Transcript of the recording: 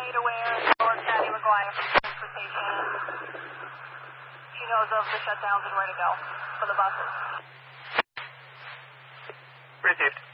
made aware of Patty McGuire for transportation. She knows of the shutdowns and where to go for the buses. Received.